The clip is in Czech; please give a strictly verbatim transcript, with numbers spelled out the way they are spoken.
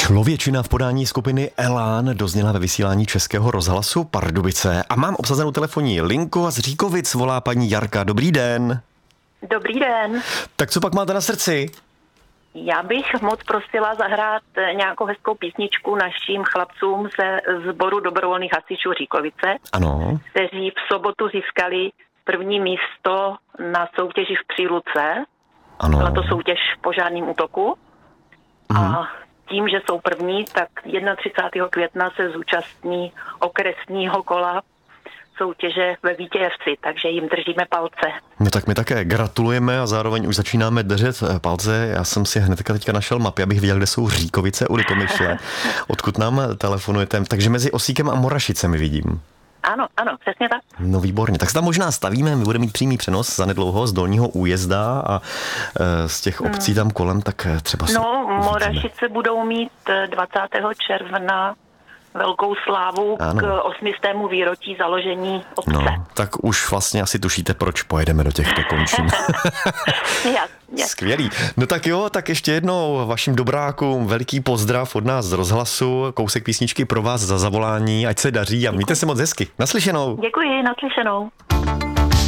Člověčina v podání skupiny Elán dozněla ve vysílání Českého rozhlasu Pardubice a mám obsazenou telefonní linku a z Říkovic volá paní Jarka. Dobrý den. Dobrý den. Tak co pak máte na srdci? Já bych moc prosila zahrát nějakou hezkou písničku našim chlapcům ze sboru dobrovolných hasičů Říkovice, Ano. kteří v sobotu získali první místo na soutěži v Příluce. Ano. Byla to soutěž v požárním útoku. Mhm. A tím, že jsou první, tak třicátého prvního května se zúčastní okresního kola soutěže ve Vítězci, takže jim držíme palce. No tak my také gratulujeme a zároveň už začínáme držet palce. Já jsem si hnedka teďka našel mapy, abych viděl, kde jsou Říkovice u Litomyšle, odkud nám telefonujete. Takže mezi Osíkem a Morašicemi vidím. Ano, ano, přesně tak. No výborně, tak se tam možná stavíme, my budeme mít přímý přenos zanedlouho z Dolního Újezda a e, z těch obcí tam kolem, tak třeba se No, uvidíme. Morašice budou mít dvacátého června velkou slávu Ano. k osmistému výročí založení obce. No, tak už vlastně asi tušíte, proč pojedeme do těchto končin. Jasně. Skvělý. No tak jo, tak ještě jednou vašim dobrákům veliký pozdrav od nás z rozhlasu, kousek písničky pro vás za zavolání, ať se daří a mějte se moc hezky. Naslyšenou. Děkuji, naslyšenou.